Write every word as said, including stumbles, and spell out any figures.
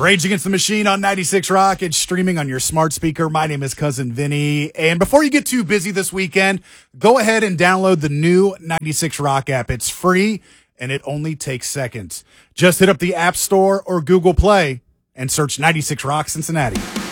Rage Against the Machine on ninety-six Rock. It's streaming on your smart speaker. My name is Cousin Vinny. And before you get too busy this weekend, go ahead and download the new ninety-six Rock app. It's free, and it only takes seconds. Just hit up the App Store or Google Play and search ninety-six Rock Cincinnati.